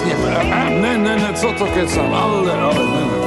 pěkně. Ne, co to kecám, ale ne.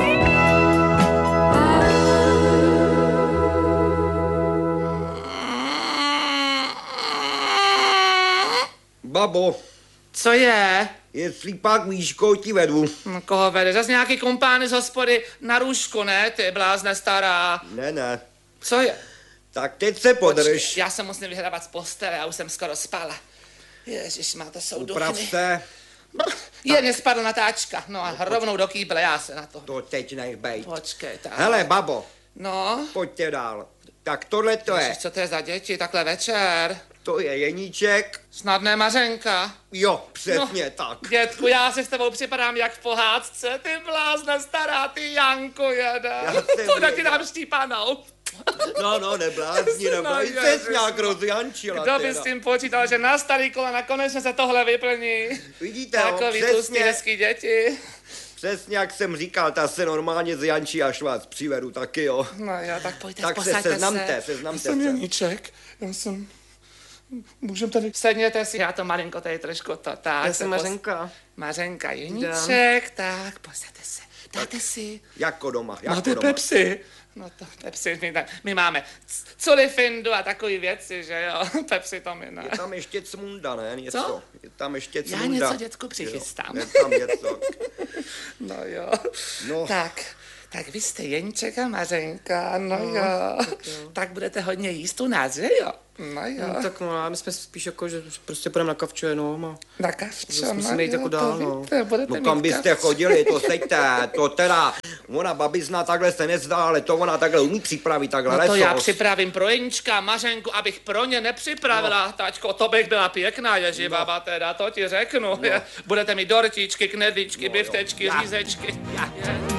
Babo. Co je? Jestli pak víš, koho ti vedu. No, koho vede? Zas nějaký kumpány z hospody na růžku, ne? Ty blázne stará. Ne. Co je? Tak teď se podrž. Počkej, já se musím vyhrávat z postele, já už jsem skoro spala. Ježišmá, to jsou Uprav duchny. se. Je, mě spadla natáčka. No a rovnou do kýble, já se na to. To teď nech bejt. Počkej, tak. Hele, babo, No? pojďte dál. Tak tohle to je. Ježiš, co to je za děti, takhle večer? To je Jeníček. Snadné Mařenka. Jo, přesně tak. Dětku, já si s tebou připadám jak v pohádce, ty blázne stará, ty Janko jede. Půjde ti dám štípanou. No, neblázni, jsi se nějak rozjančila. Kdo by s tím počítal, že na starý kolena konečně se tohle vyplní? Vidíte, takový tlustý, hezký děti. Přesně jak jsem říkal, ta se normálně zjančí, až vás přivedu taky, jo. No jo, tak pojďte, tak posaďte se. Seznamte Jsem se. Janíček, já jsem... Můžem tady... Sedněte si, já to malinko tady trošku to tak. Já jsem Mařenka. Mařenka Jeníček, tak, posaďte se. Dáte si... Jako doma, Máte Pepsi? No to Pepsi, my máme culifindu a takový věci, že jo, Pepsi to my ne. Je tam ještě cmunda, ne? Něco. Co? Je tam ještě cmunda. Já něco, děcku, přichystám. Je tam něco. No jo. No. Tak vy jste Jeníček a Mařenka, no jo. Tak budete hodně jíst u nás, že jo? No jo. No, tak no, my jsme spíš jako, že prostě půjdeme na kavču jenom. Na kavču, musíme jít jako dál, no. No kam byste chodili, to sejte, to teda, ona babizna takhle se nezdá, ale to ona takhle umí připravit, takhle no to lesos. já připravím pro Jeníčka a Mařenku, abych pro ně nepřipravila, no. Taťko, to bych byla pěkná ježibaba teda, to ti řeknu. Budete mít dortičky, knedlíčky, biftečky, řízečky.